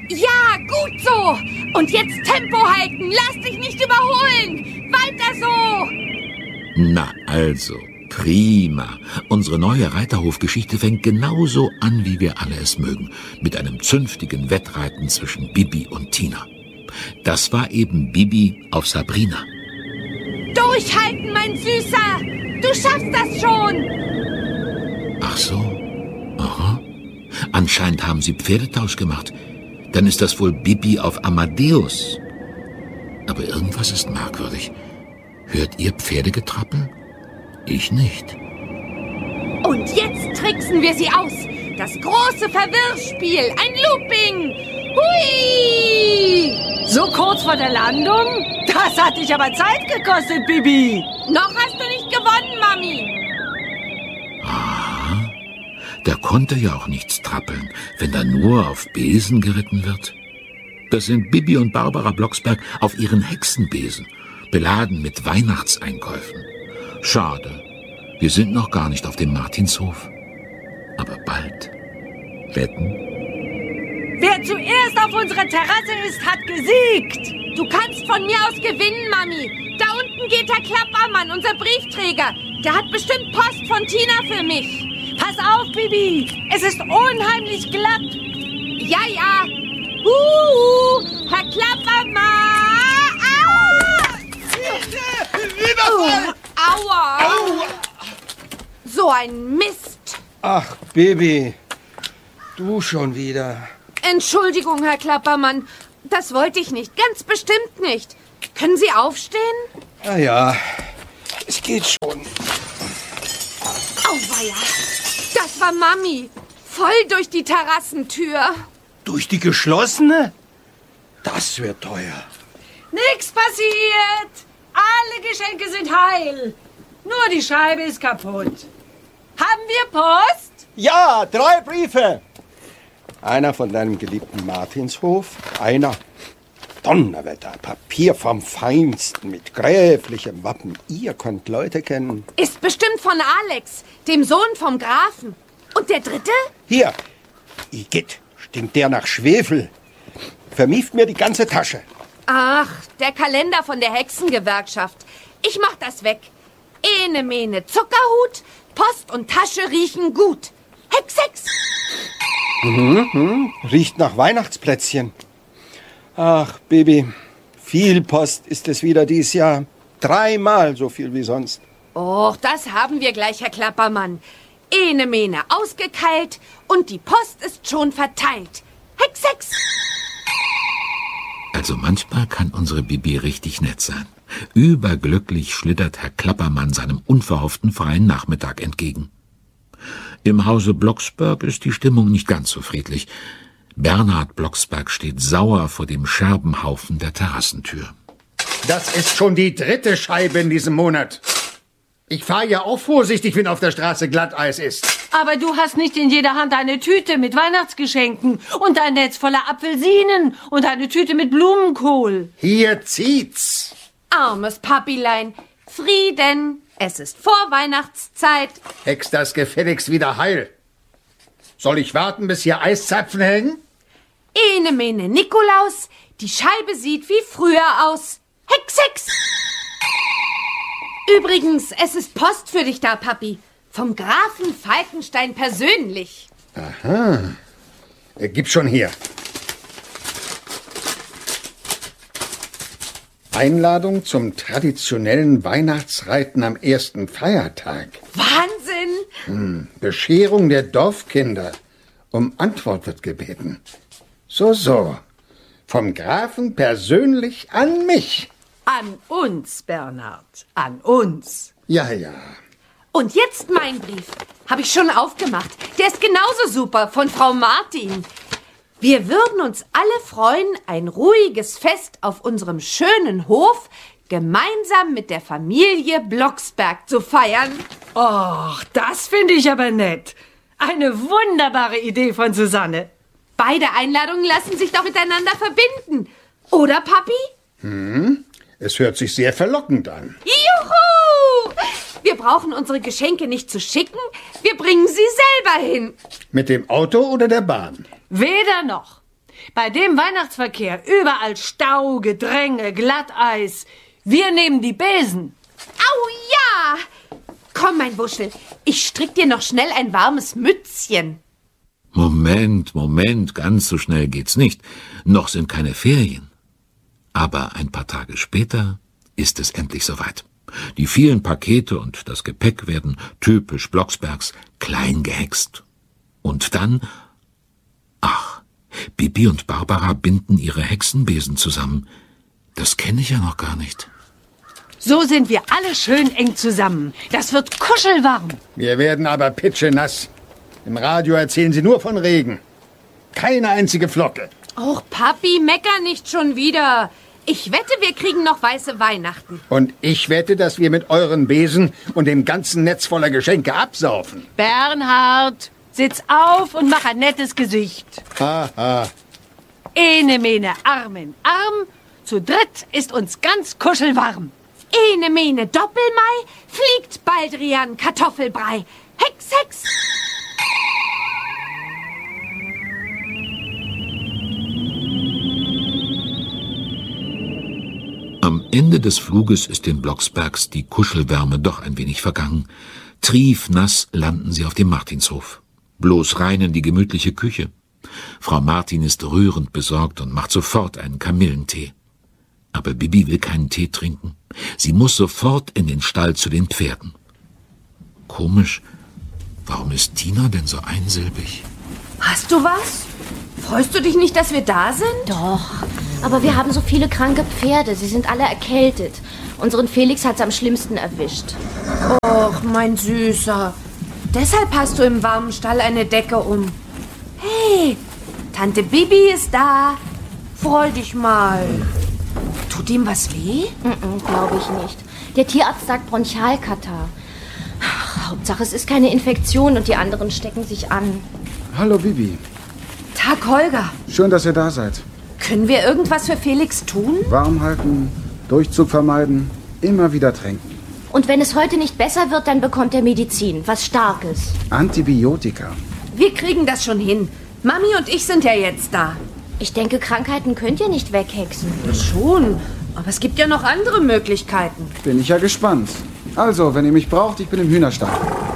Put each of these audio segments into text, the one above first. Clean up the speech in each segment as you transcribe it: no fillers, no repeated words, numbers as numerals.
Ja, gut so. Und jetzt Tempo halten. Lass dich nicht überholen. Weiter so. Na also, prima. Unsere neue Reiterhofgeschichte fängt genauso an, wie wir alle es mögen. Mit einem zünftigen Wettreiten zwischen Bibi und Tina. Das war eben Bibi auf Sabrina. Durchhalten, mein Süßer. Du schaffst das schon. Ach so. Aha. Anscheinend haben sie Pferdetausch gemacht. Dann ist das wohl Bibi auf Amadeus. Aber irgendwas ist merkwürdig. Hört ihr Pferdegetrappel? Ich nicht. Und jetzt tricksen wir sie aus. Das große Verwirrspiel. Ein Looping. Hui! So kurz vor der Landung? Das hat dich aber Zeit gekostet, Bibi. Noch hast du nicht gewonnen, Mami. Aha. Da konnte ja auch nichts trappeln, wenn da nur auf Besen geritten wird. Das sind Bibi und Barbara Blocksberg auf ihren Hexenbesen, beladen mit Weihnachtseinkäufen. Schade, wir sind noch gar nicht auf dem Martinshof. Aber bald. Wetten? Wer zuerst auf unserer Terrasse ist, hat gesiegt. Du kannst von mir aus gewinnen, Mami. Da unten geht Herr Klappermann, unser Briefträger. Der hat bestimmt Post von Tina für mich. Pass auf, Bibi. Es ist unheimlich glatt. Ja, ja. Herr Klappermann. Überfall! Aua. Aua! So ein Mist. Ach, Bibi. Du schon wieder. Entschuldigung, Herr Klappermann. Das wollte ich nicht. Ganz bestimmt nicht. Können Sie aufstehen? Na ja, es geht schon. Auweia. Das war Mami. Voll durch die Terrassentür. Durch die geschlossene? Das wird teuer. Nichts passiert. Alle Geschenke sind heil. Nur die Scheibe ist kaputt. Haben wir Post? Ja, 3 Briefe. Einer von deinem geliebten Martinshof, einer Donnerwetter, Papier vom Feinsten mit gräflichem Wappen. Ihr könnt Leute kennen. Ist bestimmt von Alex, dem Sohn vom Grafen. Und der dritte? Hier, Igitt, stinkt der nach Schwefel. Vermieft mir die ganze Tasche. Ach, der Kalender von der Hexengewerkschaft. Ich mach das weg. Ene Mene Zuckerhut, Post und Tasche riechen gut. Hex, Hex. Riecht nach Weihnachtsplätzchen. Ach, Baby, viel Post ist es wieder dies Jahr. 3-mal so viel wie sonst. Och, das haben wir gleich, Herr Klappermann. Ene Mene ausgekeilt und die Post ist schon verteilt. Hex, Hex. Also manchmal kann unsere Bibi richtig nett sein. Überglücklich schlittert Herr Klappermann seinem unverhofften freien Nachmittag entgegen. Im Hause Blocksberg ist die Stimmung nicht ganz so friedlich. Bernhard Blocksberg steht sauer vor dem Scherbenhaufen der Terrassentür. Das ist schon die 3. Scheibe in diesem Monat. Ich fahre ja auch vorsichtig, wenn auf der Straße Glatteis ist. Aber du hast nicht in jeder Hand eine Tüte mit Weihnachtsgeschenken und ein Netz voller Apfelsinen und eine Tüte mit Blumenkohl. Hier zieht's. Armes Papilein. Frieden. Es ist Vorweihnachtszeit. Hex das gefälligst wieder heil. Soll ich warten, bis hier Eiszapfen hängen? Ene Mene Nikolaus. Die Scheibe sieht wie früher aus. Hex, Hex. Übrigens, es ist Post für dich da, Papi. Vom Grafen Falkenstein persönlich. Aha. Gib schon hier. Einladung zum traditionellen Weihnachtsreiten am 1. Feiertag. Wahnsinn! Bescherung der Dorfkinder. Um Antwort wird gebeten. So. Vom Grafen persönlich an mich. An uns, Bernhard. An uns. Ja. Und jetzt mein Brief. Habe ich schon aufgemacht. Der ist genauso super, von Frau Martin. Wir würden uns alle freuen, ein ruhiges Fest auf unserem schönen Hof gemeinsam mit der Familie Blocksberg zu feiern. Och, das finde ich aber nett. Eine wunderbare Idee von Susanne. Beide Einladungen lassen sich doch miteinander verbinden. Oder, Papi? Es hört sich sehr verlockend an. Juhu! Wir brauchen unsere Geschenke nicht zu schicken. Wir bringen sie selber hin. Mit dem Auto oder der Bahn? Weder noch. Bei dem Weihnachtsverkehr, überall Stau, Gedränge, Glatteis. Wir nehmen die Besen. Au ja! Komm, mein Wuschel, ich strick dir noch schnell ein warmes Mützchen. Moment, ganz so schnell geht's nicht. Noch sind keine Ferien. Aber ein paar Tage später ist es endlich soweit. Die vielen Pakete und das Gepäck werden typisch Blocksbergs klein gehext. Und dann, Bibi und Barbara binden ihre Hexenbesen zusammen. Das kenne ich ja noch gar nicht. So sind wir alle schön eng zusammen. Das wird kuschelwarm. Wir werden aber pitschenass. Im Radio erzählen sie nur von Regen. Keine einzige Flocke. Och, Papi, mecker nicht schon wieder. Ich wette, wir kriegen noch weiße Weihnachten. Und ich wette, dass wir mit euren Besen und dem ganzen Netz voller Geschenke absaufen. Bernhard, sitz auf und mach ein nettes Gesicht. Haha. Ene, mene, Arm in Arm. Zu dritt ist uns ganz kuschelwarm. Ene, mene, Doppelmai, fliegt Baldrian Kartoffelbrei. Hex, Hex. Am Ende des Fluges ist den Blocksbergs die Kuschelwärme doch ein wenig vergangen. Triefnass landen sie auf dem Martinshof. Bloß rein in die gemütliche Küche. Frau Martin ist rührend besorgt und macht sofort einen Kamillentee. Aber Bibi will keinen Tee trinken. Sie muss sofort in den Stall zu den Pferden. Komisch, warum ist Tina denn so einsilbig? Hast du was? Freust du dich nicht, dass wir da sind? Doch, aber wir haben so viele kranke Pferde. Sie sind alle erkältet. Unseren Felix hat's am schlimmsten erwischt. Och, mein Süßer. Deshalb hast du im warmen Stall eine Decke um. Hey, Tante Bibi ist da. Freu dich mal. Tut ihm was weh? Glaube ich nicht. Der Tierarzt sagt Bronchialkatarrh. Hauptsache, es ist keine Infektion und die anderen stecken sich an. Hallo Bibi. Tag, Holger. Schön, dass ihr da seid. Können wir irgendwas für Felix tun? Warm halten, Durchzug vermeiden, immer wieder tränken. Und wenn es heute nicht besser wird, dann bekommt er Medizin, was Starkes. Antibiotika. Wir kriegen das schon hin. Mami und ich sind ja jetzt da. Ich denke, Krankheiten könnt ihr nicht weghexen. Schon, aber es gibt ja noch andere Möglichkeiten. Bin ich ja gespannt. Also, wenn ihr mich braucht, ich bin im Hühnerstall.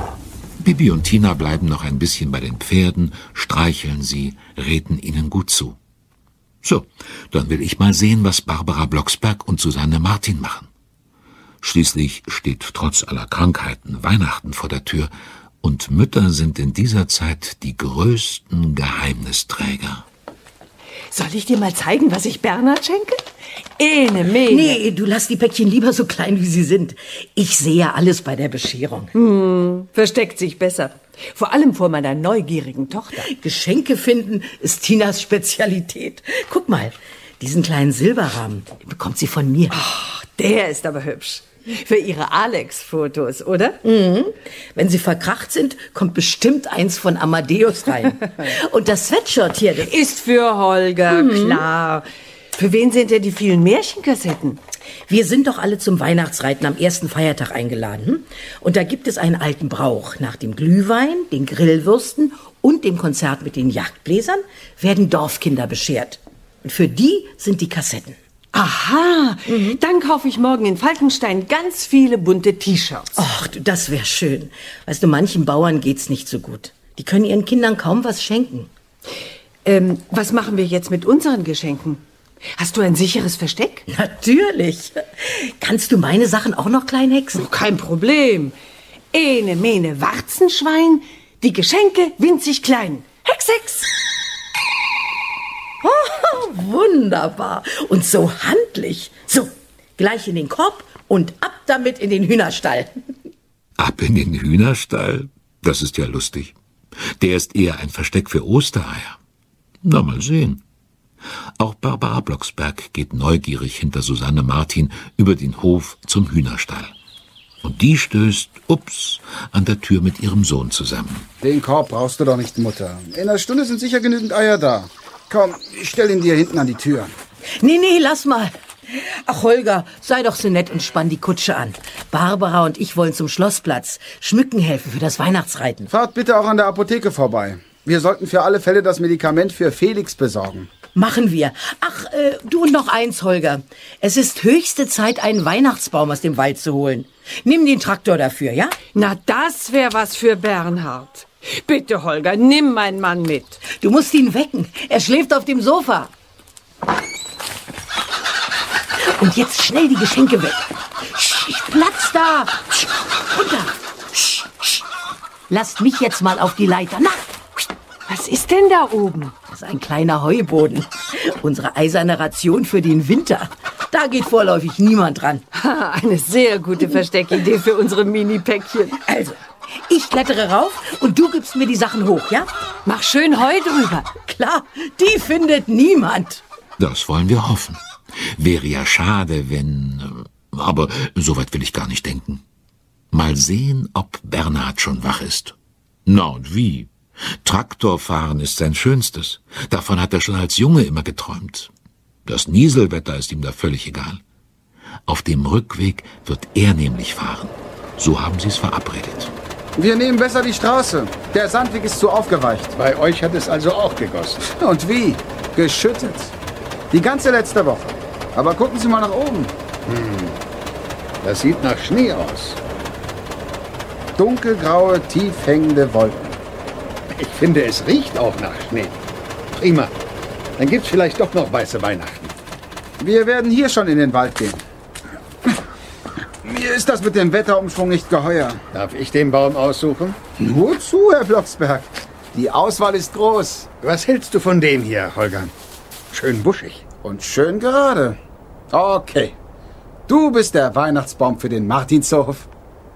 Bibi und Tina bleiben noch ein bisschen bei den Pferden, streicheln sie, reden ihnen gut zu. So, dann will ich mal sehen, was Barbara Blocksberg und Susanne Martin machen. Schließlich steht trotz aller Krankheiten Weihnachten vor der Tür und Mütter sind in dieser Zeit die größten Geheimnisträger. Soll ich dir mal zeigen, was ich Bernhard schenke? Ene, mene. Nee, du lass die Päckchen lieber so klein, wie sie sind. Ich sehe ja alles bei der Bescherung. Versteckt sich besser. Vor allem vor meiner neugierigen Tochter. Geschenke finden ist Tinas Spezialität. Guck mal, diesen kleinen Silberrahmen, den bekommt sie von mir. Ach, der ist aber hübsch. Für ihre Alex-Fotos, oder? Wenn sie verkracht sind, kommt bestimmt eins von Amadeus rein. Und das Sweatshirt hier, das Ist für Holger, klar. Für wen sind denn die vielen Märchenkassetten? Wir sind doch alle zum Weihnachtsreiten am ersten Feiertag eingeladen. Und da gibt es einen alten Brauch. Nach dem Glühwein, den Grillwürsten und dem Konzert mit den Jagdbläsern werden Dorfkinder beschert. Und für die sind die Kassetten. Aha, dann kaufe ich morgen in Falkenstein ganz viele bunte T-Shirts. Ach, du, das wäre schön. Weißt du, manchen Bauern geht's nicht so gut. Die können ihren Kindern kaum was schenken. Was machen wir jetzt mit unseren Geschenken? Hast du ein sicheres Versteck? Natürlich. Kannst du meine Sachen auch noch klein hexen? Oh, kein Problem. Ene, mene, Warzenschwein, die Geschenke winzig klein. Hex, Hex. Oh, wunderbar. Und so handlich. So, gleich in den Korb und ab damit in den Hühnerstall. Ab in den Hühnerstall? Das ist ja lustig. Der ist eher ein Versteck für Ostereier. Na, mal sehen. Auch Barbara Blocksberg geht neugierig hinter Susanne Martin über den Hof zum Hühnerstall. Und die stößt, an der Tür mit ihrem Sohn zusammen. Den Korb brauchst du doch nicht, Mutter. In einer Stunde sind sicher genügend Eier da. Komm, ich stell ihn dir hinten an die Tür. Nee, lass mal. Ach, Holger, sei doch so nett und spann die Kutsche an. Barbara und ich wollen zum Schlossplatz Schmücken helfen für das Weihnachtsreiten. Fahrt bitte auch an der Apotheke vorbei. Wir sollten für alle Fälle das Medikament für Felix besorgen. Machen wir. Ach, du und noch eins, Holger. Es ist höchste Zeit, einen Weihnachtsbaum aus dem Wald zu holen. Nimm den Traktor dafür, ja? Na, das wäre was für Bernhard. Bitte, Holger, nimm meinen Mann mit. Du musst ihn wecken. Er schläft auf dem Sofa. Und jetzt schnell die Geschenke weg. Platz da. Runter. Lasst mich jetzt mal auf die Leiter. Na. Was ist denn da oben? Das ist ein kleiner Heuboden. Unsere eiserne Ration für den Winter. Da geht vorläufig niemand dran. Eine sehr gute Versteckidee für unsere Mini-Päckchen. Also, ich klettere rauf und du gibst mir die Sachen hoch, ja? Mach schön Heu drüber. Klar, die findet niemand. Das wollen wir hoffen. Wäre ja schade, wenn... Aber so weit will ich gar nicht denken. Mal sehen, ob Bernhard schon wach ist. Na und wie? Traktorfahren ist sein Schönstes. Davon hat er schon als Junge immer geträumt. Das Nieselwetter ist ihm da völlig egal. Auf dem Rückweg wird er nämlich fahren. So haben sie es verabredet. Wir nehmen besser die Straße. Der Sandweg ist zu aufgeweicht. Bei euch hat es also auch gegossen. Und wie? Geschüttet. Die ganze letzte Woche. Aber gucken Sie mal nach oben. Das sieht nach Schnee aus. Dunkelgraue, tief hängende Wolken. Ich finde, es riecht auch nach Schnee. Prima. Dann gibt's vielleicht doch noch weiße Weihnachten. Wir werden hier schon in den Wald gehen. Mir ist das mit dem Wetterumschwung nicht geheuer. Darf ich den Baum aussuchen? Nur zu, Herr Blocksberg. Die Auswahl ist groß. Was hältst du von dem hier, Holger? Schön buschig. Und schön gerade. Okay. Du bist der Weihnachtsbaum für den Martinshof.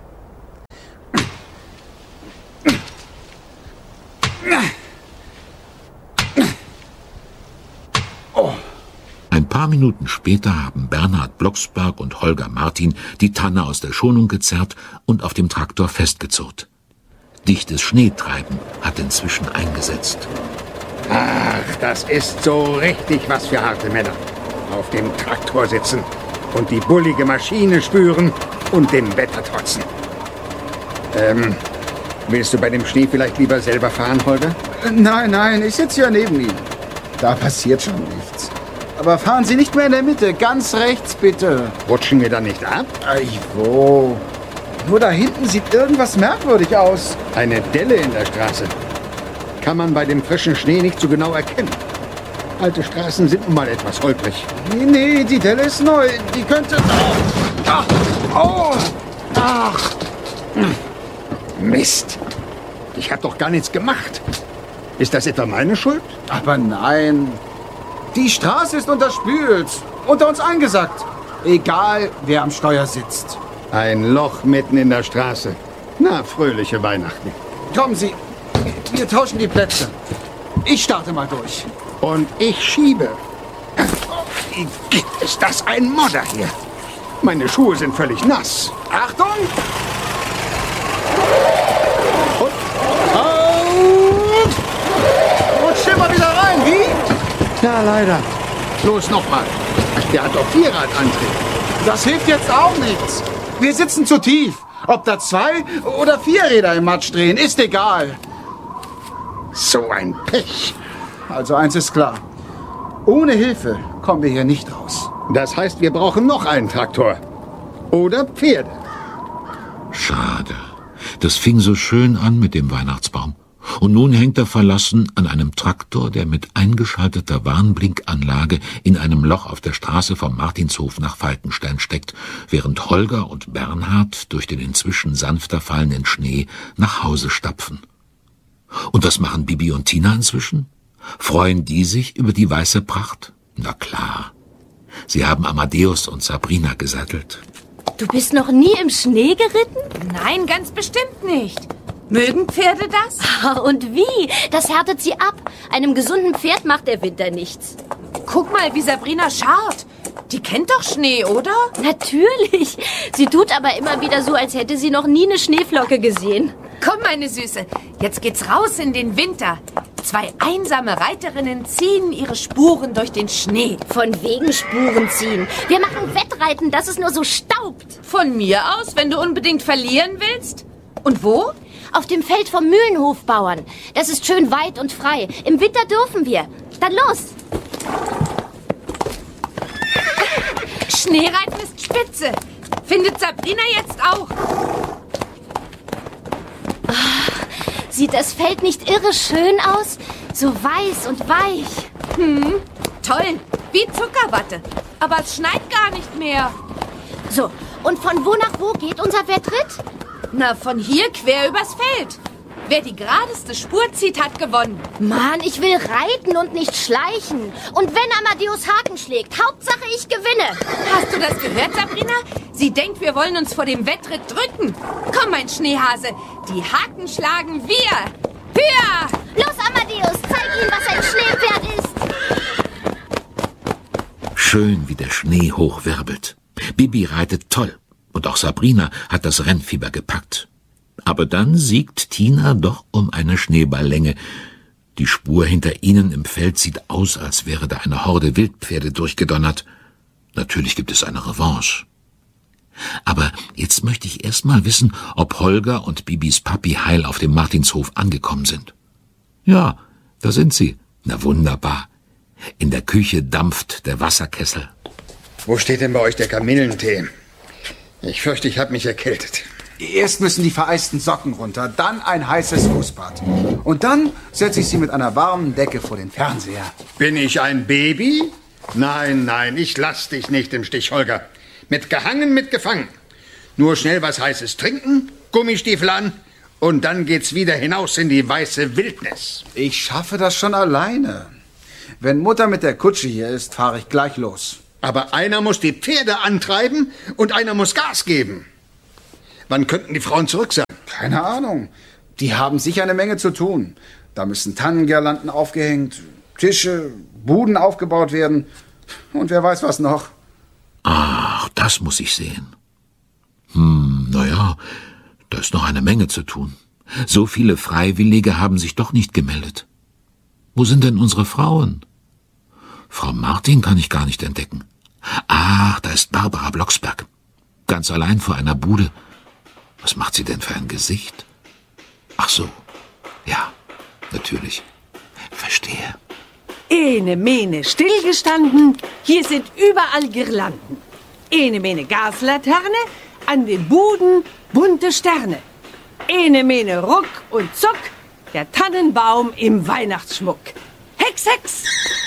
Ein paar Minuten später haben Bernhard Blocksberg und Holger Martin die Tanne aus der Schonung gezerrt und auf dem Traktor festgezurrt. Dichtes Schneetreiben hat inzwischen eingesetzt. Ach, das ist so richtig was für harte Männer. Auf dem Traktor sitzen und die bullige Maschine spüren und dem Wetter trotzen. Willst du bei dem Schnee vielleicht lieber selber fahren, Holger? Nein, ich sitze ja neben Ihnen. Da passiert schon nichts. Aber fahren Sie nicht mehr in der Mitte, ganz rechts bitte. Rutschen wir dann nicht ab? Wo? Nur da hinten sieht irgendwas merkwürdig aus. Eine Delle in der Straße. Kann man bei dem frischen Schnee nicht so genau erkennen. Alte Straßen sind nun mal etwas holprig. Nee, die Delle ist neu. Die könnte... Mist. Ich habe doch gar nichts gemacht. Ist das etwa meine Schuld? Aber nein. Die Straße ist unterspült. Unter uns eingesackt. Egal, wer am Steuer sitzt. Ein Loch mitten in der Straße. Na, fröhliche Weihnachten. Kommen Sie, wir tauschen die Plätze. Ich starte mal durch. Und ich schiebe. Ist das ein Modder hier? Meine Schuhe sind völlig nass. Achtung! Rutscht immer wieder rein, wie? Ja, leider. Los, nochmal. Der hat doch Vierradantrieb. Das hilft jetzt auch nichts. Wir sitzen zu tief. Ob da 2 oder 4 Räder im Matsch drehen, ist egal. So ein Pech. Also eins ist klar. Ohne Hilfe kommen wir hier nicht raus. Das heißt, wir brauchen noch einen Traktor. Oder Pferde. Schade. Das fing so schön an mit dem Weihnachtsbaum. Und nun hängt er verlassen an einem Traktor, der mit eingeschalteter Warnblinkanlage in einem Loch auf der Straße vom Martinshof nach Falkenstein steckt, während Holger und Bernhard durch den inzwischen sanfter fallenden Schnee nach Hause stapfen. Und was machen Bibi und Tina inzwischen? Freuen die sich über die weiße Pracht? Na klar. Sie haben Amadeus und Sabrina gesattelt. Du bist noch nie im Schnee geritten? Nein, ganz bestimmt nicht. Mögen Pferde das? Und wie? Das härtet sie ab. Einem gesunden Pferd macht der Winter nichts. Guck mal, wie Sabrina scharrt. Die kennt doch Schnee, oder? Natürlich. Sie tut aber immer wieder so, als hätte sie noch nie eine Schneeflocke gesehen. Komm, meine Süße, jetzt geht's raus in den Winter. 2 einsame Reiterinnen ziehen ihre Spuren durch den Schnee. Von wegen Spuren ziehen. Wir machen Wettreiten, dass es nur so staubt. Von mir aus, wenn du unbedingt verlieren willst. Und wo? Auf dem Feld vom Mühlenhofbauern. Das ist schön weit und frei. Im Winter dürfen wir. Dann los. Schneereiten ist spitze. Findet Sabrina jetzt auch. Sieht das Feld nicht irre schön aus? So weiß und weich. Toll, wie Zuckerwatte. Aber es schneit gar nicht mehr. So, und von wo nach wo geht unser Wettritt? Na, von hier quer übers Feld. Wer die geradeste Spur zieht, hat gewonnen. Mann, ich will reiten und nicht schleichen. Und wenn Amadeus Haken schlägt, Hauptsache ich gewinne. Hast du das gehört, Sabrina? Sie denkt, wir wollen uns vor dem Wettritt drücken. Komm, mein Schneehase, die Haken schlagen wir. Höher! Los, Amadeus, zeig ihm, was ein Schneepferd ist. Schön, wie der Schnee hochwirbelt. Bibi reitet toll. Und auch Sabrina hat das Rennfieber gepackt. Aber dann siegt Tina doch um eine Schneeballlänge. Die Spur hinter ihnen im Feld sieht aus, als wäre da eine Horde Wildpferde durchgedonnert. Natürlich gibt es eine Revanche. Aber jetzt möchte ich erst mal wissen, ob Holger und Bibis Papi heil auf dem Martinshof angekommen sind. Ja, da sind sie. Na wunderbar. In der Küche dampft der Wasserkessel. Wo steht denn bei euch der Kamillentee? Ich fürchte, ich habe mich erkältet. Erst müssen die vereisten Socken runter, dann ein heißes Fußbad. Und dann setze ich sie mit einer warmen Decke vor den Fernseher. Bin ich ein Baby? Nein, nein, ich lass dich nicht im Stich, Holger. Mit gehangen, mit gefangen. Nur schnell was Heißes trinken, Gummistiefel an und dann geht's wieder hinaus in die weiße Wildnis. Ich schaffe das schon alleine. Wenn Mutter mit der Kutsche hier ist, fahre ich gleich los. Aber einer muss die Pferde antreiben und einer muss Gas geben. Wann könnten die Frauen zurück sein? Keine Ahnung. Die haben sicher eine Menge zu tun. Da müssen Tannengirlanden aufgehängt, Tische, Buden aufgebaut werden und wer weiß was noch. Ach, das muss ich sehen. Naja, da ist noch eine Menge zu tun. So viele Freiwillige haben sich doch nicht gemeldet. Wo sind denn unsere Frauen? Frau Martin kann ich gar nicht entdecken. Ach, da ist Barbara Blocksberg. Ganz allein vor einer Bude. Was macht sie denn für ein Gesicht? Ach so, ja, natürlich. Verstehe. Ene Mene stillgestanden, hier sind überall Girlanden. Ene Mene Gaslaterne, an den Buden bunte Sterne. Ene Mene Ruck und Zuck, der Tannenbaum im Weihnachtsschmuck. Hex, Hex!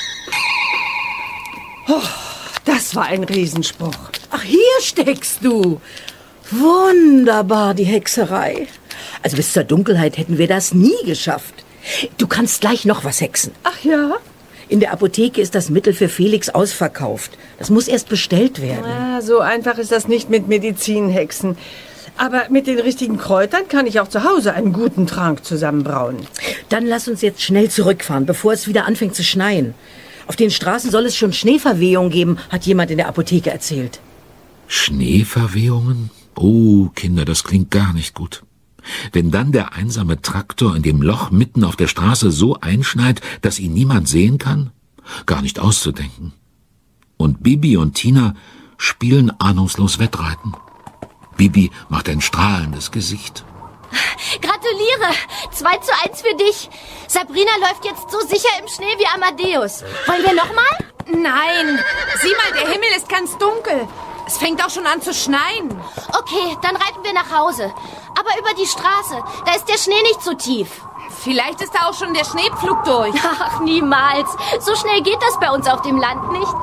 Oh, das war ein Riesenspruch. Ach, hier steckst du. Wunderbar, die Hexerei. Also bis zur Dunkelheit hätten wir das nie geschafft. Du kannst gleich noch was hexen. Ach ja? In der Apotheke ist das Mittel für Felix ausverkauft. Das muss erst bestellt werden. Ja, so einfach ist das nicht mit Medizinhexen. Aber mit den richtigen Kräutern kann ich auch zu Hause einen guten Trank zusammenbrauen. Dann lass uns jetzt schnell zurückfahren, bevor es wieder anfängt zu schneien. Auf den Straßen soll es schon Schneeverwehungen geben, hat jemand in der Apotheke erzählt. Schneeverwehungen? Oh, Kinder, das klingt gar nicht gut. Wenn dann der einsame Traktor in dem Loch mitten auf der Straße so einschneit, dass ihn niemand sehen kann, gar nicht auszudenken. Und Bibi und Tina spielen ahnungslos Wettreiten. Bibi macht ein strahlendes Gesicht. Gratuliere! 2:1 für dich. Sabrina läuft jetzt so sicher im Schnee wie Amadeus. Wollen wir noch mal? Nein, sieh mal, der Himmel ist ganz dunkel. Es fängt auch schon an zu schneien. Okay, dann reiten wir nach Hause. Aber über die Straße, da ist der Schnee nicht so tief. Vielleicht ist da auch schon der Schneepflug durch. Ach, niemals. So schnell geht das bei uns auf dem Land nicht.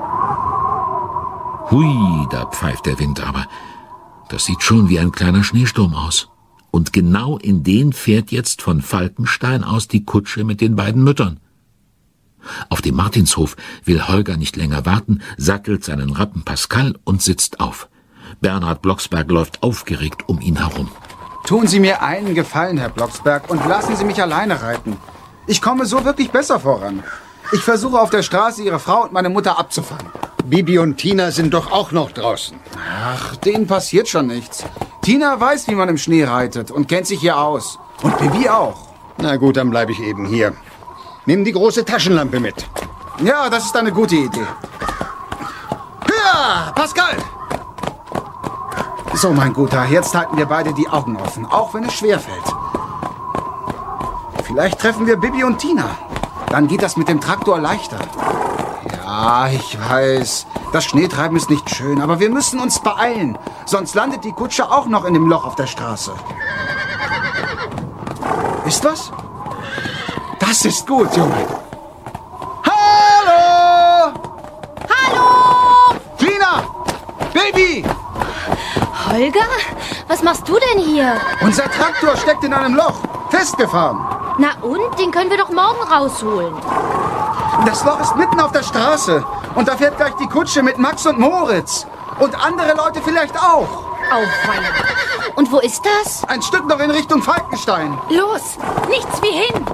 Hui, da pfeift der Wind aber. Das sieht schon wie ein kleiner Schneesturm aus. Und genau in den fährt jetzt von Falkenstein aus die Kutsche mit den beiden Müttern. Auf dem Martinshof will Holger nicht länger warten, sattelt seinen Rappen Pascal und sitzt auf. Bernhard Blocksberg läuft aufgeregt um ihn herum. Tun Sie mir einen Gefallen, Herr Blocksberg, und lassen Sie mich alleine reiten. Ich komme so wirklich besser voran. Ich versuche auf der Straße Ihre Frau und meine Mutter abzufangen. Bibi und Tina sind doch auch noch draußen. Ach, denen passiert schon nichts. Tina weiß, wie man im Schnee reitet und kennt sich hier aus. Und Bibi auch. Na gut, dann bleibe ich eben hier. Nimm die große Taschenlampe mit. Ja, das ist eine gute Idee. Ja, Pascal! So, mein Guter, jetzt halten wir beide die Augen offen, auch wenn es schwerfällt. Vielleicht treffen wir Bibi und Tina. Dann geht das mit dem Traktor leichter. Ja, ich weiß. Das Schneetreiben ist nicht schön, aber wir müssen uns beeilen. Sonst landet die Kutsche auch noch in dem Loch auf der Straße. Ist was? Das ist gut, Junge. Hallo! Hallo! Tina! Baby! Holger? Was machst du denn hier? Unser Traktor steckt in einem Loch. Festgefahren. Na und? Den können wir doch morgen rausholen. Das Loch ist mitten auf der Straße. Und da fährt gleich die Kutsche mit Max und Moritz. Und andere Leute vielleicht auch. Auweia. Und wo ist das? Ein Stück noch in Richtung Falkenstein. Los, nichts wie hin.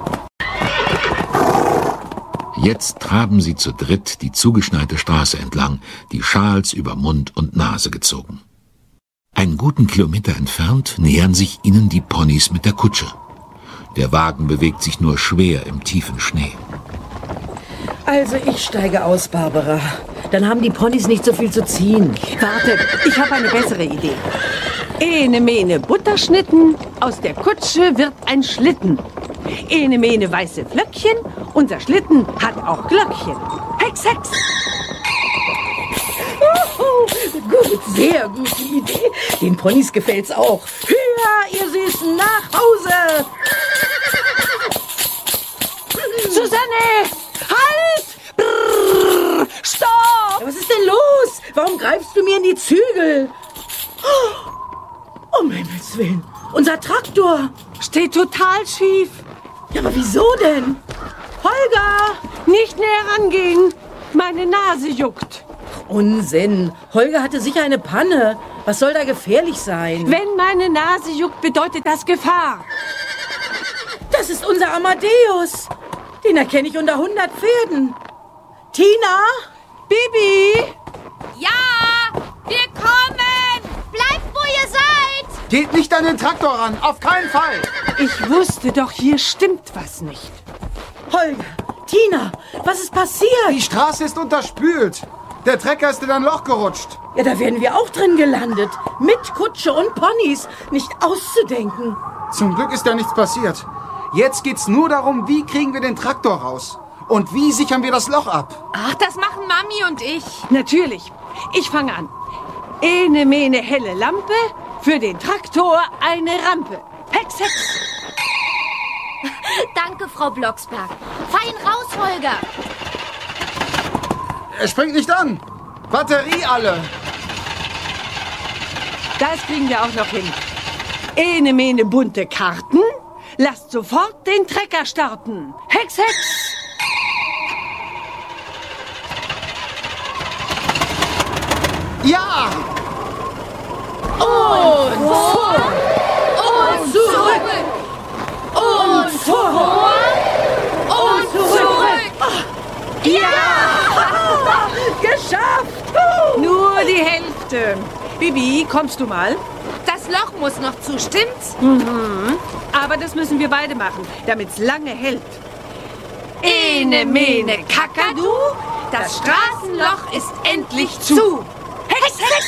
Jetzt traben sie zu dritt die zugeschneite Straße entlang, die Schals über Mund und Nase gezogen. Einen guten Kilometer entfernt nähern sich ihnen die Ponys mit der Kutsche. Der Wagen bewegt sich nur schwer im tiefen Schnee. Also ich steige aus, Barbara. Dann haben die Ponys nicht so viel zu ziehen. Warte, ich habe eine bessere Idee. Ene mene Butterschnitten, aus der Kutsche wird ein Schlitten. Ene mene weiße Flöckchen, unser Schlitten hat auch Glöckchen. Hex, hex! Gut, sehr gute Idee. Den Ponys gefällt's auch. Höher, ihr Süßen, nach Hause! Susanne! Halt! Brrr, stopp! Ja, was ist denn los? Warum greifst du mir in die Zügel? Um Himmels Willen, unser Traktor. Steht total schief. Ja, aber wieso denn? Holger! Nicht näher rangehen. Meine Nase juckt. Unsinn. Holger hatte sicher eine Panne. Was soll da gefährlich sein? Wenn meine Nase juckt, bedeutet das Gefahr. Das ist unser Amadeus. Den erkenne ich unter 100 Pferden. Tina? Bibi! Ja, wir kommen. Bleibt, wo ihr seid! Geht nicht an den Traktor ran. Auf keinen Fall. Ich wusste doch, hier stimmt was nicht. Holger, Tina, was ist passiert? Die Straße ist unterspült. Der Trecker ist in ein Loch gerutscht. Ja, da wären wir auch drin gelandet. Mit Kutsche und Ponys. Nicht auszudenken. Zum Glück ist da nichts passiert. Jetzt geht's nur darum, wie kriegen wir den Traktor raus? Und wie sichern wir das Loch ab? Ach, das machen Mami und ich. Natürlich. Ich fange an. Ene mene helle Lampe, für den Traktor eine Rampe. Hex, hex. Danke, Frau Blocksberg. Fein raus, Holger. Er springt nicht an. Batterie alle. Das kriegen wir auch noch hin. Ene mene bunte Karten. Lasst sofort den Trecker starten. Hex, hex. Ja! Und vor! Und zurück! Und vor! Und zurück. Ja! Geschafft! Nur die Hälfte. Bibi, kommst du mal? Das Loch muss noch zu, stimmt's? Aber das müssen wir beide machen, damit's lange hält. Ene mene Kakadu, das Straßenloch ist endlich zu. Hex, hex!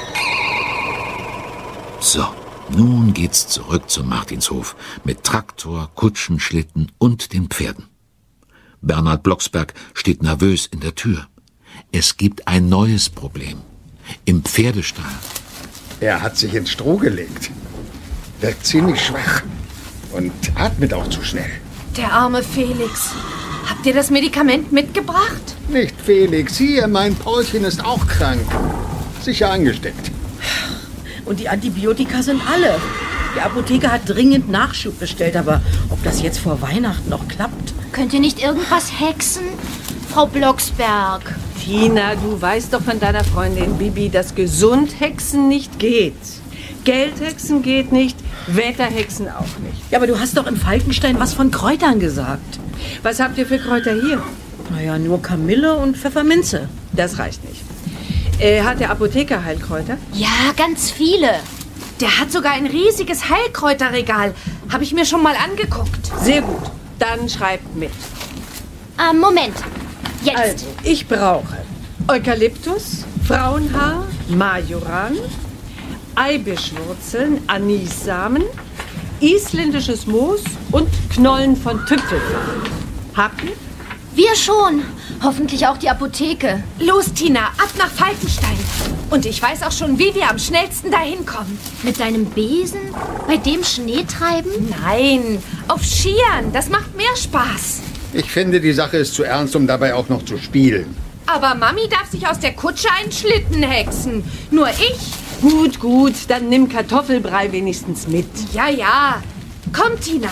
So, nun geht's zurück zum Martinshof mit Traktor, Kutschen, Schlitten und den Pferden. Bernhard Blocksberg steht nervös in der Tür. Es gibt ein neues Problem. Im Pferdestall. Er hat sich ins Stroh gelegt. Wirkt ziemlich schwach und atmet auch zu schnell. Der arme Felix. Habt ihr das Medikament mitgebracht? Nicht Felix, hier, mein Paulchen ist auch krank. Sicher angesteckt. Und die Antibiotika sind alle. Der Apotheker hat dringend Nachschub bestellt, aber ob das jetzt vor Weihnachten noch klappt? Könnt ihr nicht irgendwas hexen? Frau Blocksberg. Tina, du weißt doch von deiner Freundin Bibi, dass Gesundhexen nicht geht. Geldhexen geht nicht, Wetterhexen auch nicht. Ja, aber du hast doch in Falkenstein was von Kräutern gesagt. Was habt ihr für Kräuter hier? Naja, nur Kamille und Pfefferminze. Das reicht nicht. Hat der Apotheker Heilkräuter? Ja, ganz viele. Der hat sogar ein riesiges Heilkräuterregal. Habe ich mir schon mal angeguckt. Sehr gut. Dann schreibt mit. Moment. Jetzt. Also, ich brauche Eukalyptus, Frauenhaar, Majoran, Eibischwurzeln, Anissamen, isländisches Moos und Knollen von Tüpfelfarn. Habt ihr? Wir schon. Hoffentlich auch die Apotheke. Los, Tina, ab nach Falkenstein. Und ich weiß auch schon, wie wir am schnellsten dahin kommen. Mit deinem Besen? Bei dem Schneetreiben? Nein, auf Skiern. Das macht mehr Spaß. Ich finde, die Sache ist zu ernst, um dabei auch noch zu spielen. Aber Mami darf sich aus der Kutsche einen Schlitten hexen. Nur ich. Gut, gut, dann nimm Kartoffelbrei wenigstens mit. Ja, ja. Komm, Tina.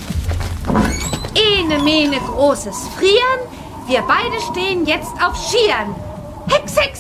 Ene, mene, großes Frieren. Wir beide stehen jetzt auf Skiern. Hex, Hex.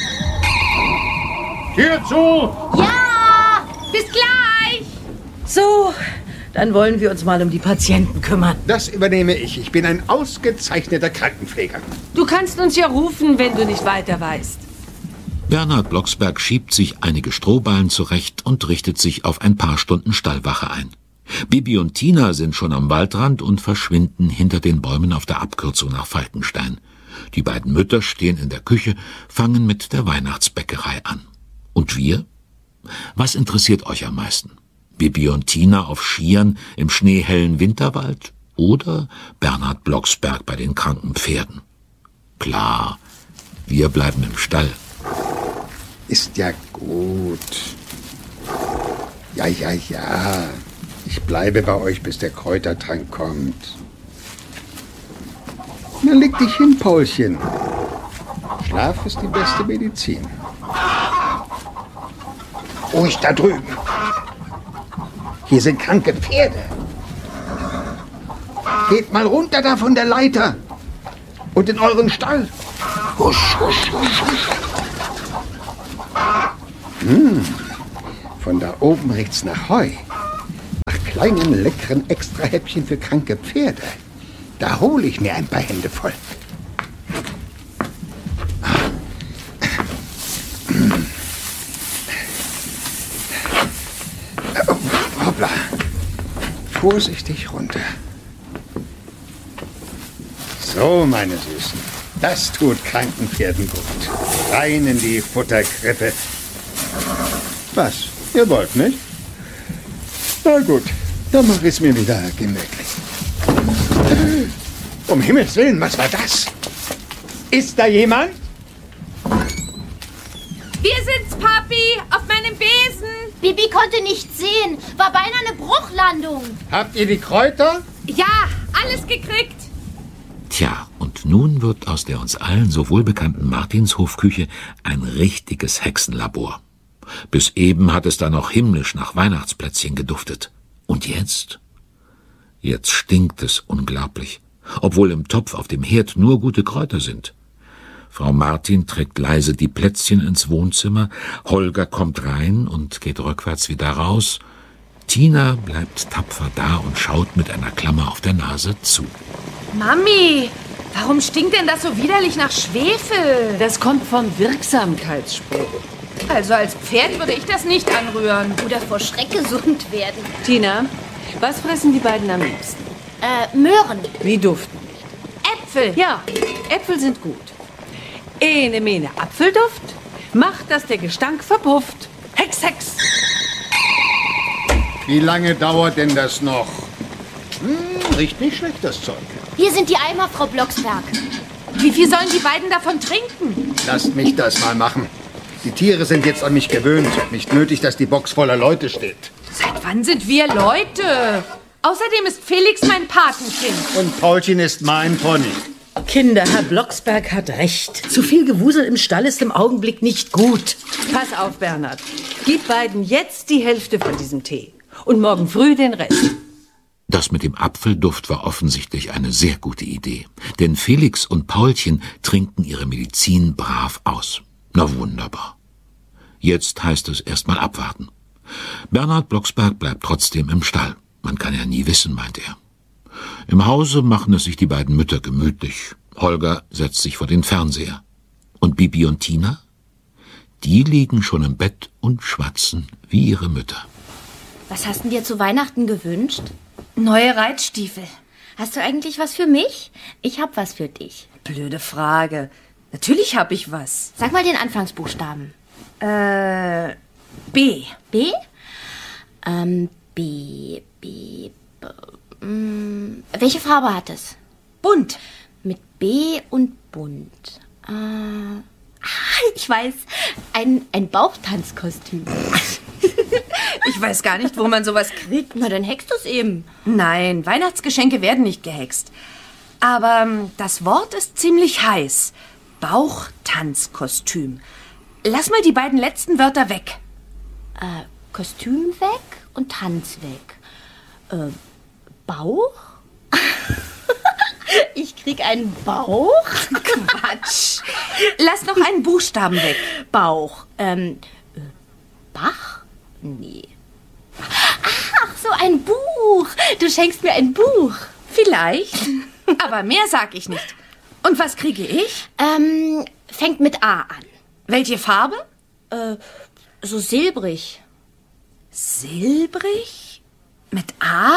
Tür zu! Ja, bis gleich. So, dann wollen wir uns mal um die Patienten kümmern. Das übernehme ich. Ich bin ein ausgezeichneter Krankenpfleger. Du kannst uns ja rufen, wenn du nicht weiter weißt. Bernhard Blocksberg schiebt sich einige Strohballen zurecht und richtet sich auf ein paar Stunden Stallwache ein. Bibi und Tina sind schon am Waldrand und verschwinden hinter den Bäumen auf der Abkürzung nach Falkenstein. Die beiden Mütter stehen in der Küche, fangen mit der Weihnachtsbäckerei an. Und wir? Was interessiert euch am meisten? Bibi und Tina auf Skiern im schneehellen Winterwald oder Bernhard Blocksberg bei den kranken Pferden? Klar, wir bleiben im Stall. Ist ja gut. Ja. Ich bleibe bei euch, bis der Kräutertrank kommt. Na, leg dich hin, Paulchen. Schlaf ist die beste Medizin. Ruhig da drüben. Hier sind kranke Pferde. Geht mal runter da von der Leiter. Und in euren Stall. Husch, husch, husch, husch. Von da oben riecht's nach Heu. Nach kleinen, leckeren Extrahäppchen für kranke Pferde. Da hole ich mir ein paar Hände voll. Oh, hoppla. Vorsichtig runter. So, meine Süßen. Das tut kranken Pferden gut. Rein in die Futterkrippe. Was? Ihr wollt nicht? Na gut, dann mach ich's mir wieder gemütlich. Um Himmels Willen, was war das? Ist da jemand? Wir sind's, Papi, auf meinem Besen. Bibi konnte nichts sehen. War beinahe eine Bruchlandung. Habt ihr die Kräuter? Ja, alles gekriegt. Tja, und nun wird aus der uns allen so wohlbekannten Martinshofküche ein richtiges Hexenlabor. Bis eben hat es da noch himmlisch nach Weihnachtsplätzchen geduftet. Und jetzt? Jetzt stinkt es unglaublich, obwohl im Topf auf dem Herd nur gute Kräuter sind. Frau Martin trägt leise die Plätzchen ins Wohnzimmer, Holger kommt rein und geht rückwärts wieder raus. Tina bleibt tapfer da und schaut mit einer Klammer auf der Nase zu. Mami, warum stinkt denn das so widerlich nach Schwefel? Das kommt vom Wirksamkeitsspruch. Also als Pferd würde ich das nicht anrühren. Oder vor Schreck gesund werden. Tina, was fressen die beiden am liebsten? Möhren. Wie duften? Äpfel. Ja, Äpfel sind gut. Ene mene Apfelduft macht, dass der Gestank verpufft. Hex, Hex. Wie lange dauert denn das noch? Riecht nicht schlecht, das Zeug. Hier sind die Eimer, Frau Blocksberg. Wie viel sollen die beiden davon trinken? Lasst mich das mal machen. Die Tiere sind jetzt an mich gewöhnt. Nicht nötig, dass die Box voller Leute steht. Seit wann sind wir Leute? Außerdem ist Felix mein Patenkind. Und Paulchen ist mein Pony. Kinder, Herr Blocksberg hat recht. Zu viel Gewusel im Stall ist im Augenblick nicht gut. Pass auf, Bernhard. Gib beiden jetzt die Hälfte von diesem Tee. Und morgen früh den Rest. Das mit dem Apfelduft war offensichtlich eine sehr gute Idee. Denn Felix und Paulchen trinken ihre Medizin brav aus. Na wunderbar. Jetzt heißt es erst mal abwarten. Bernhard Blocksberg bleibt trotzdem im Stall. Man kann ja nie wissen, meint er. Im Hause machen es sich die beiden Mütter gemütlich. Holger setzt sich vor den Fernseher. Und Bibi und Tina? Die liegen schon im Bett und schwatzen wie ihre Mütter. Was hast du dir zu Weihnachten gewünscht? Neue Reitstiefel. Hast du eigentlich was für mich? Ich hab was für dich. Blöde Frage. Natürlich habe ich was. Sag mal den Anfangsbuchstaben. B. B? Welche Farbe hat es? Bunt. Mit B und bunt. Ich weiß, ein Bauchtanzkostüm. Ich weiß gar nicht, wo man sowas kriegt. Na, dann hext du's eben. Nein, Weihnachtsgeschenke werden nicht gehext. Aber das Wort ist ziemlich heiß. Bauchtanzkostüm. Lass mal die beiden letzten Wörter weg. Kostüm weg und Tanz weg. Bauch? Ich krieg einen Bauch? Quatsch. Lass noch einen Buchstaben weg. Bauch. Bach? Nee. Ach, so ein Buch. Du schenkst mir ein Buch. Vielleicht. Aber mehr sag ich nicht. Und was kriege ich? Fängt mit A an. Welche Farbe? So silbrig. Silbrig? Mit A?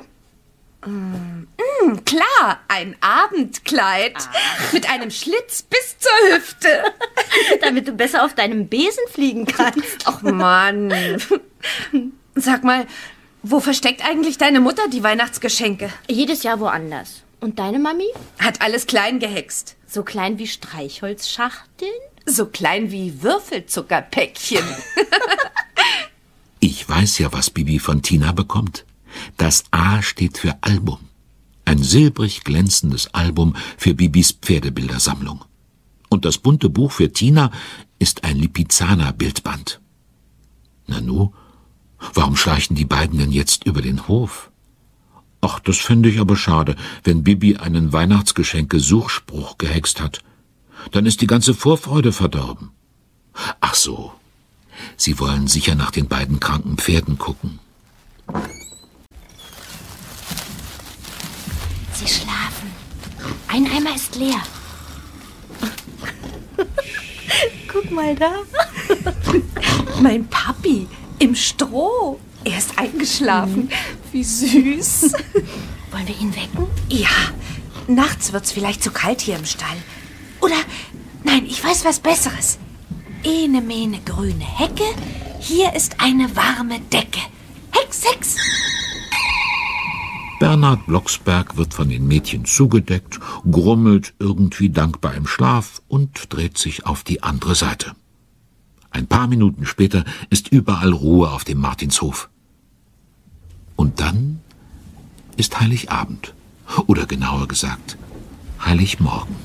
Klar, ein Abendkleid. Mit einem Schlitz bis zur Hüfte. Damit du besser auf deinem Besen fliegen kannst. Ach Mann. Sag mal, wo versteckt eigentlich deine Mutter die Weihnachtsgeschenke? Jedes Jahr woanders. Und deine Mami? Hat alles klein gehext. So klein wie Streichholzschachteln? So klein wie Würfelzuckerpäckchen. Ich weiß ja, was Bibi von Tina bekommt. Das A steht für Album. Ein silbrig glänzendes Album für Bibis Pferdebildersammlung. Und das bunte Buch für Tina ist ein Lipizzaner-Bildband. Nanu, warum schleichen die beiden denn jetzt über den Hof? Ach, das fände ich aber schade, wenn Bibi einen Weihnachtsgeschenke-Suchspruch gehext hat. Dann ist die ganze Vorfreude verdorben. Ach so, sie wollen sicher nach den beiden kranken Pferden gucken. Sie schlafen. Ein Eimer ist leer. Guck mal da. Mein Papi im Stroh. Er ist eingeschlafen. Wie süß. Wollen wir ihn wecken? Ja, nachts wird's vielleicht zu kalt hier im Stall. Oder, nein, ich weiß was Besseres. Ene mene grüne Hecke, hier ist eine warme Decke. Hex, Hex! Bernhard Blocksberg wird von den Mädchen zugedeckt, grummelt irgendwie dankbar im Schlaf und dreht sich auf die andere Seite. Ein paar Minuten später ist überall Ruhe auf dem Martinshof. Und dann ist Heiligabend. Oder genauer gesagt, Heiligmorgen.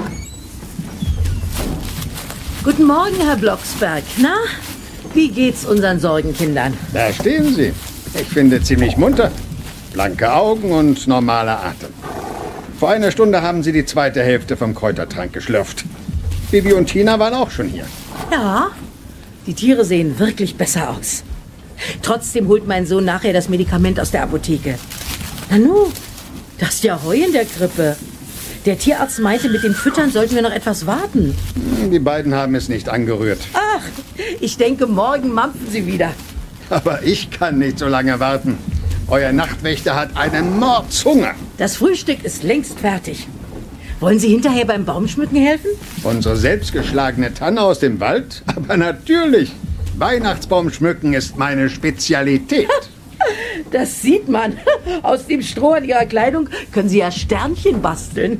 Guten Morgen, Herr Blocksberg. Na, wie geht's unseren Sorgenkindern? Da stehen sie. Ich finde ziemlich munter. Blanke Augen und normaler Atem. Vor einer Stunde haben sie die zweite Hälfte vom Kräutertrank geschlürft. Bibi und Tina waren auch schon hier. Ja, die Tiere sehen wirklich besser aus. Trotzdem holt mein Sohn nachher das Medikament aus der Apotheke. Nanu, das ist ja Heu in der Krippe. Der Tierarzt meinte, mit dem Füttern sollten wir noch etwas warten. Die beiden haben es nicht angerührt. Ach, ich denke, morgen mampfen sie wieder. Aber ich kann nicht so lange warten. Euer Nachtwächter hat einen Mordshunger. Das Frühstück ist längst fertig. Wollen Sie hinterher beim Baumschmücken helfen? Unsere selbstgeschlagene Tanne aus dem Wald? Aber natürlich. Weihnachtsbaum schmücken ist meine Spezialität. Das sieht man. Aus dem Stroh an Ihrer Kleidung können Sie ja Sternchen basteln.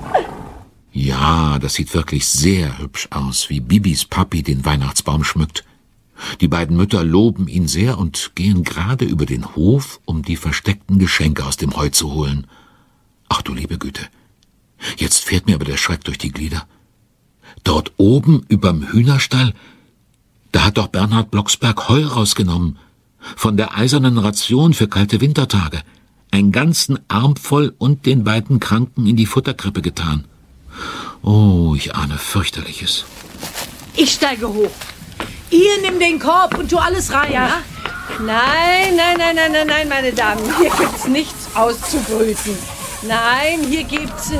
Ja, das sieht wirklich sehr hübsch aus, wie Bibis Papi den Weihnachtsbaum schmückt. Die beiden Mütter loben ihn sehr und gehen gerade über den Hof, um die versteckten Geschenke aus dem Heu zu holen. Ach du liebe Güte, jetzt fährt mir aber der Schreck durch die Glieder. Dort oben überm Hühnerstall, da hat doch Bernhard Blocksberg Heu rausgenommen. Von der eisernen Ration für kalte Wintertage. Einen ganzen Arm voll und den beiden Kranken in die Futterkrippe getan. Oh, ich ahne fürchterliches. Ich steige hoch. Ihr nimm den Korb und tu alles rein, ja? Nein, meine Damen. Hier gibt's nichts auszubrüten. Nein, hier gibt's...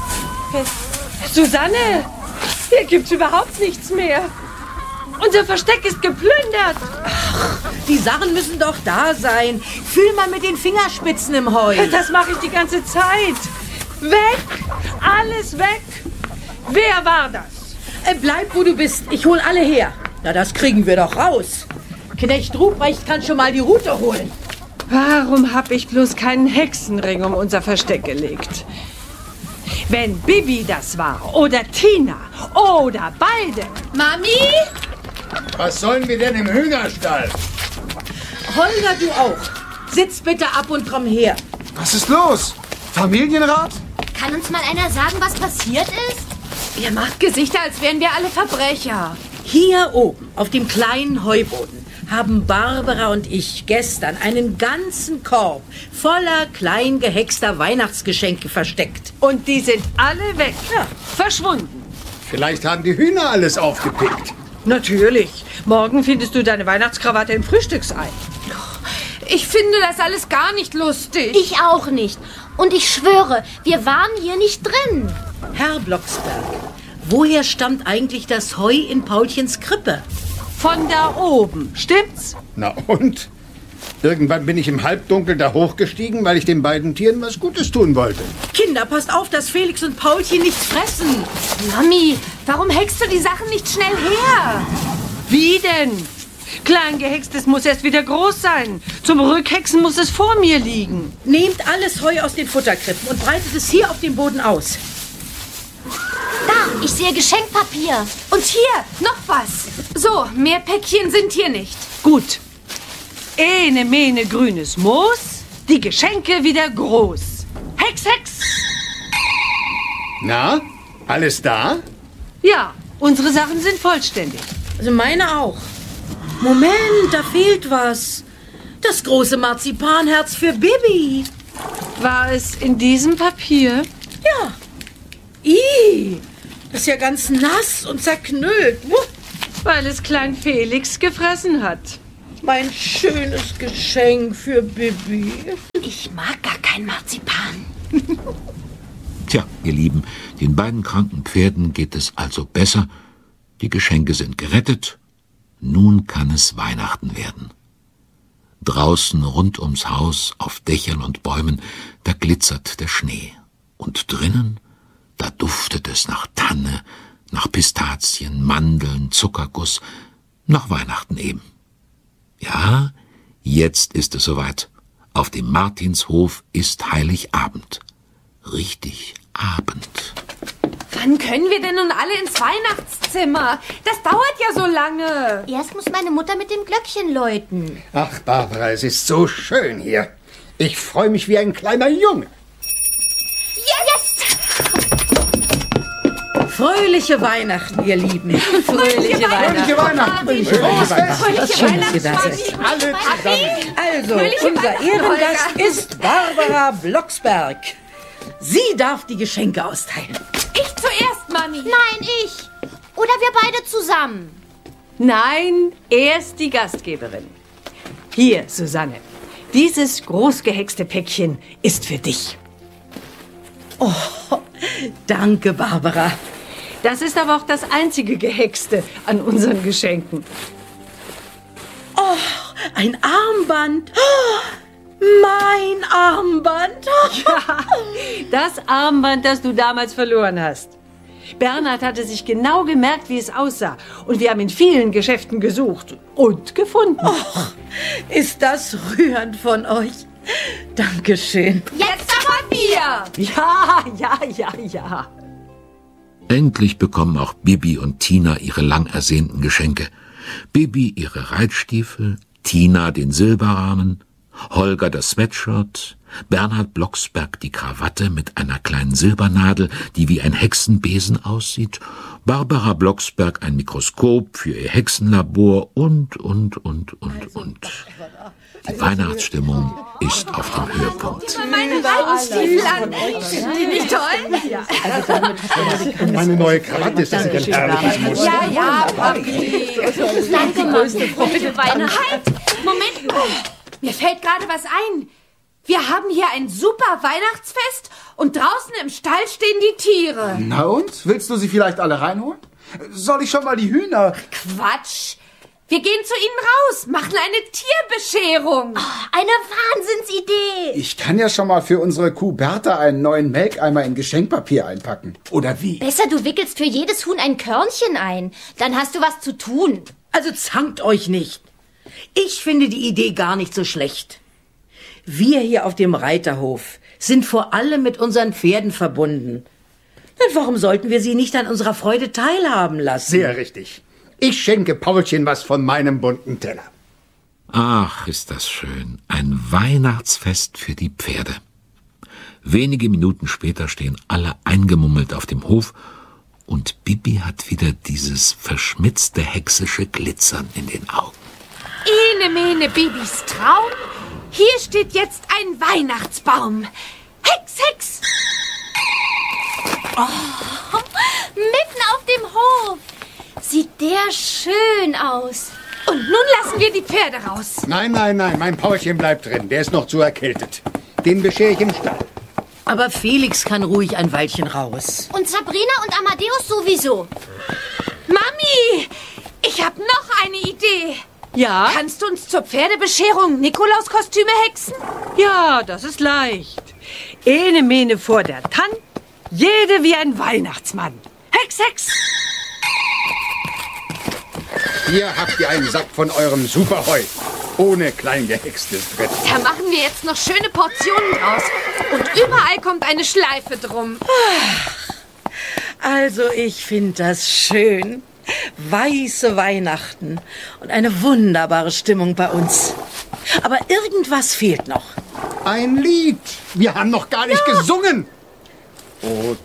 Susanne, hier gibt's überhaupt nichts mehr. Unser Versteck ist geplündert. Ach, die Sachen müssen doch da sein. Fühl mal mit den Fingerspitzen im Heu. Das mache ich die ganze Zeit. Weg! Alles weg! Wer war das? Bleib, wo du bist. Ich hol alle her. Na, das kriegen wir doch raus. Knecht Ruprecht kann schon mal die Rute holen. Warum habe ich bloß keinen Hexenring um unser Versteck gelegt? Wenn Bibi das war oder Tina oder beide. Mami? Was sollen wir denn im Hühnerstall? Holger, du auch. Sitz bitte ab und komm her. Was ist los? Familienrat? Kann uns mal einer sagen, was passiert ist? Ihr macht Gesichter, als wären wir alle Verbrecher. Hier oben, auf dem kleinen Heuboden, haben Barbara und ich gestern einen ganzen Korb voller klein gehexter Weihnachtsgeschenke versteckt. Und die sind alle weg. Ja. Verschwunden. Vielleicht haben die Hühner alles aufgepickt. Natürlich. Morgen findest du deine Weihnachtskrawatte im Frühstücksei. Ich finde das alles gar nicht lustig. Ich auch nicht. Und ich schwöre, wir waren hier nicht drin. Herr Blocksberg, woher stammt eigentlich das Heu in Paulchens Krippe? Von da oben, stimmt's? Na und? Irgendwann bin ich im Halbdunkel da hochgestiegen, weil ich den beiden Tieren was Gutes tun wollte. Kinder, passt auf, dass Felix und Paulchen nichts fressen. Mami, warum hackst du die Sachen nicht schnell her? Wie denn? Kleingehextes muss erst wieder groß sein. Zum Rückhexen muss es vor mir liegen. Nehmt alles Heu aus den Futterkrippen und breitet es hier auf dem Boden aus. Da, ich sehe Geschenkpapier. Und hier, noch was. So, mehr Päckchen sind hier nicht. Gut. Ene, mene, grünes Moos, die Geschenke wieder groß. Hex, Hex! Na, alles da? Ja, unsere Sachen sind vollständig. Also meine auch. Moment, da fehlt was. Das große Marzipanherz für Bibi. War es in diesem Papier? Ja. Das ist ja ganz nass und zerknüllt. Weil es Klein Felix gefressen hat. Mein schönes Geschenk für Bibi. Ich mag gar kein Marzipan. Tja, ihr Lieben, den beiden kranken Pferden geht es also besser. Die Geschenke sind gerettet. Nun kann es Weihnachten werden. Draußen rund ums Haus, auf Dächern und Bäumen, da glitzert der Schnee. Und drinnen, da duftet es nach Tanne, nach Pistazien, Mandeln, Zuckerguss, nach Weihnachten eben. Ja, jetzt ist es soweit. Auf dem Martinshof ist Heiligabend. Richtig Abend. Wann können wir denn nun alle ins Weihnachtszimmer? Das dauert ja so lange. Erst muss meine Mutter mit dem Glöckchen läuten. Ach, Barbara, es ist so schön hier. Ich freue mich wie ein kleiner Junge. Jetzt! Fröhliche Weihnachten, ihr Lieben. Fröhliche Fröhliche Weihnachten! Frohes Fest! Fröhliche Schön, dass ihr da Weihnachtsmann. seid. Alle zusammen! Also, Fröhliche unser Weihnachten, Ehrengast Holger. ist Barbara Blocksberg. Sie darf die Geschenke austeilen. Ich zuerst, Mami. Nein, ich. Oder wir beide zusammen. Nein, erst die Gastgeberin. Hier, Susanne. Dieses großgehexte Päckchen ist für dich. Oh, danke, Barbara. Das ist aber auch das einzige Gehexte an unseren Geschenken. Oh, ein Armband. Oh, mein Armband. Ja, das Armband, das du damals verloren hast. Bernhard hatte sich genau gemerkt, wie es aussah. Und wir haben in vielen Geschäften gesucht und gefunden. Oh, ist das rührend von euch. Dankeschön. Jetzt aber wir. Ja. Endlich bekommen auch Bibi und Tina ihre lang ersehnten Geschenke. Bibi ihre Reitstiefel, Tina den Silberrahmen, Holger das Sweatshirt, Bernhard Blocksberg die Krawatte mit einer kleinen Silbernadel, die wie ein Hexenbesen aussieht, Barbara Blocksberg ein Mikroskop für ihr Hexenlabor und. Die Weihnachtsstimmung ist auf dem Höhepunkt. Meine Reitstiefel an. Sind die nicht toll? Ja, Und meine neue Krawatte ist das ein herrliches Muster. ja, Papi. Danke, Mami. Fröhliche Weihnachten. Halt! Moment! Mir fällt gerade was ein. Wir haben hier ein super Weihnachtsfest und draußen im Stall stehen die Tiere. Na und? Willst du sie vielleicht alle reinholen? Soll ich schon mal die Hühner... Quatsch! Wir gehen zu ihnen raus, machen eine Tierbescherung. Eine Wahnsinnsidee. Ich kann ja schon mal für unsere Kuh Bertha einen neuen Melkeimer in Geschenkpapier einpacken. Oder wie? Besser, du wickelst für jedes Huhn ein Körnchen ein. Dann hast du was zu tun. Also zankt euch nicht. Ich finde die Idee gar nicht so schlecht. Wir hier auf dem Reiterhof sind vor allem mit unseren Pferden verbunden. Dann warum sollten wir sie nicht an unserer Freude teilhaben lassen? Sehr richtig. Ich schenke Paulchen was von meinem bunten Teller. Ach, ist das schön. Ein Weihnachtsfest für die Pferde. Wenige Minuten später stehen alle eingemummelt auf dem Hof und Bibi hat wieder dieses verschmitzte hexische Glitzern in den Augen. Ene mene Bibis Traum. Hier steht jetzt ein Weihnachtsbaum. Hex, Hex! Oh, mitten auf dem Hof. Sieht der schön aus. Und nun lassen wir die Pferde raus. Nein, mein Paulchen bleibt drin. Der ist noch zu erkältet. Den beschere ich im Stall. Aber Felix kann ruhig ein Weilchen raus. Und Sabrina und Amadeus sowieso. Mami, ich habe noch eine Idee. Ja? Kannst du uns zur Pferdebescherung Nikolauskostüme hexen? Ja, das ist leicht. Ene Mene vor der Tann, jede wie ein Weihnachtsmann. Hex, Hex! Hier habt ihr einen Sack von eurem Superheu. Ohne kleingehextes drin. Da machen wir jetzt noch schöne Portionen draus. Und überall kommt eine Schleife drum. Also ich finde das schön. Weiße Weihnachten und eine wunderbare Stimmung bei uns. Aber irgendwas fehlt noch. Ein Lied. Wir haben noch gar nicht gesungen. O